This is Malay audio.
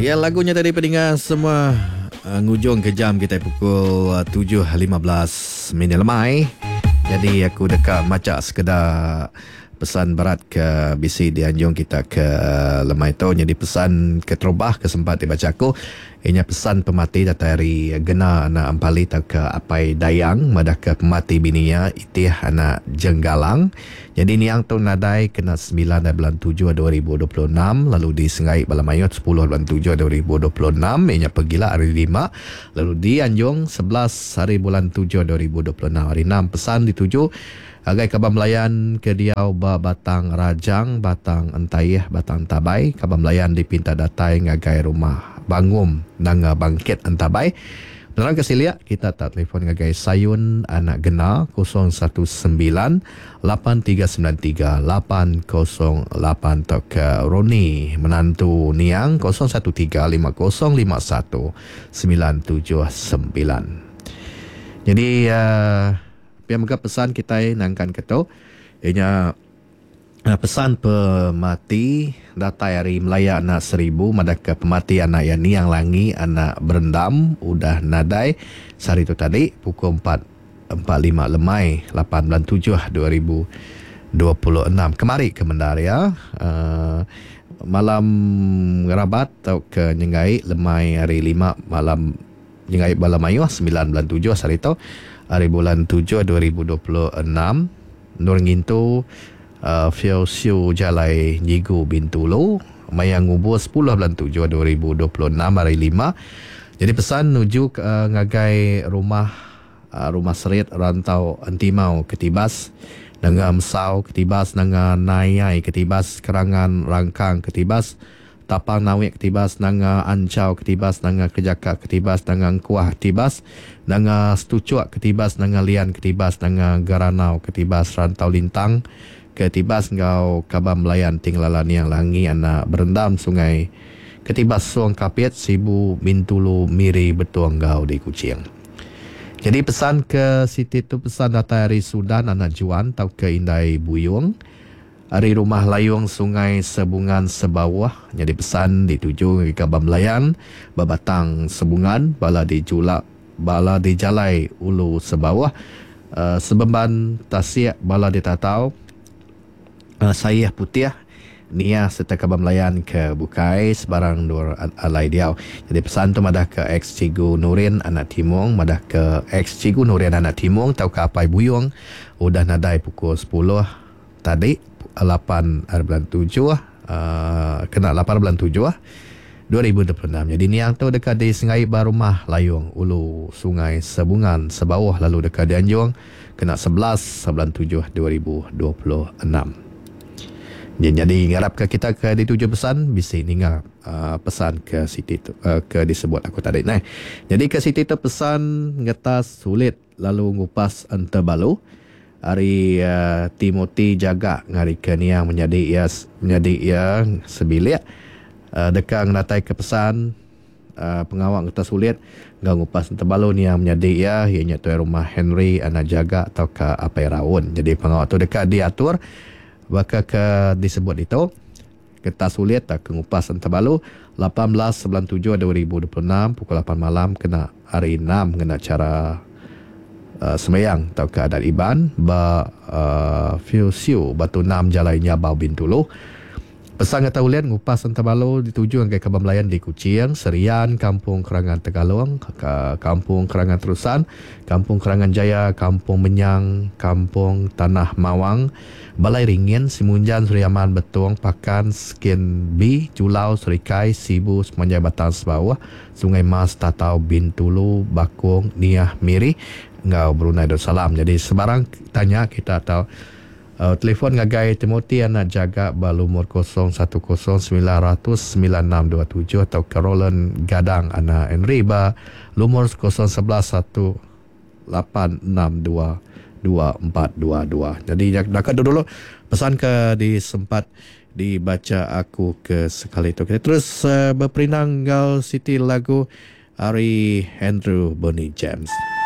Ya, lagunya tadi pendengar semua ngujung ke jam kita pukul 7.15 lemai. Jadi aku dekat macam sekedar pesan berat ke bisi di anjung kita ke lemai tu. Jadi pesan ke terubah ke sempat dibaca aku. Ianya pesan pemati datari gena anak ampali tak ke apai dayang madah ke pemati binia itih anak jenggalang. Jadi ni yang tu nadai kena 9 bulan 7 2026 lalu disengai Balamayot 10 bulan 7 2026 ianya pergilah hari 5 lalu di Anjung 11 hari bulan 7 2026 hari 6 pesan dituju agai Kabar Melayan ke Diau Batang Rajang Batang Entayah Batang Tabai Kabar Melayan dipinta datai ngagai rumah Bangum nanga bangkit Antabai. Dalam kesilia kita tak telefon ngagai Sayun anak Gena 019 8393 808 tok ke Roni menantu Niang 013 5051 979. Jadi biar muka pesan kita nangkan keto ianya pesan pemati datai hari Melaya anak 1000 madaka pemati anak yang niang langi anak berendam udah nadai sehari itu tadi pukul 4.45 lemai 8 bulan 7 2026 kemari ke Mendaria malam ngerabat atau ke Nyengai lemai hari 5 malam Nyengai Balamayu 9 bulan 7 hari itu hari bulan 7 2026 Nur Ngintu Fio Siu Jalai Nyigu Bintulu Mayang Ubur 10 bulan 7 2026 hari 5. Jadi pesan nuju ngagai rumah serit rantau Antimau Ketibas dengan Mesau Ketibas dengan Nayai Ketibas Kerangan Rangkang Ketibas Tapang Nawik Ketibas dengan Ancau Ketibas dengan Kejaka Ketibas dengan Kuah Ketibas dengan Stucuak Ketibas dengan Lian Ketibas dengan Garanau Ketibas Rantau Lintang Ketibas ngau Kabar Melayan tinglalan yang langi anak berendam sungai Ketibas Suang Kapiat Sibu Bintulu Miri Betuang ngau di Kuching. Jadi pesan ke Siti tu pesan datang dari Sudan anak Juan tau ke Indai Buyung hari rumah layung sungai Sebungan Sebawah. Jadi pesan dituju ke Kabar Melayan Babatang Sebungan bala di Julak bala di Jalai Ulu Sebawah Sebemban Tasik bala di Tatau Sayah Putih Nia serta Kabar Melayan ke Bukai sebarang dua alai diau. Jadi pesan tu madah ke ex Cigu Nurin anak Timung madah ke ex Cigu Nurin anak Timung tau ke Apai Buyung udah nadai pukul 10 tadi 8 bulan 7 kena 8 bulan 7 2026. Jadi ni yang tu dekat di Sengai Barumah Layung Ulu Sungai Sebungan Sebawah lalu dekat di Anjung kena 11 bulan 7 2026. Jadi ngarap ke kita ke dituju pesan bisa ninga pesan ke Siti tu ke disebut aku tadi. Nah, jadi ke Siti tu pesan ngetas sulit lalu ngupas antebalu hari Timothy jaga ngari ke niang menjadi ia sebilik dekang natai ke pesan pengawal ngetas sulit ngau ngupas antebalu niang menjadi ia ianya tu rumah Henry anak jaga atau ke apai raun. Jadi pengawal tu dekat diatur Baka ke disebut itu kertas sulit tak kengupas antabalu 18 bulan 7 2026 pukul 8 malam kena hari 6 kena cara semayang atau ke adat iban Fiusiu Batu 6 Jalai Nyabau Bintulu. Pesan kata ulian ngupas antabalu dituju ke Kabar Melayan di Kuching, Serian, Kampung Kerangan Tegalong, Kampung Kerangan Terusan, Kampung Kerangan Jaya, Kampung Menyang, Kampung Tanah Mawang, Balai Ringin, Simunjan, Suriaman, Betuang, Pakan, Skin B, Julau, Serikai, Sibu, Semanjai Batang Sebawah, Sungai Mas, Tatau, Bintulu, Bakung, Niah, Miri, Ngau Brunei Darussalam. Jadi sebarang tanya kita tahu telefon ngagai Timothy anak jaga balumur 0109009627 atau Caroline Gadang anak Enriba lumur 011186222422. Jadi dah dulu pesan ke disempat dibaca aku ke sekali itu. Kita terus berperinang ngau Siti lagu Ari Andrew Bonnie James.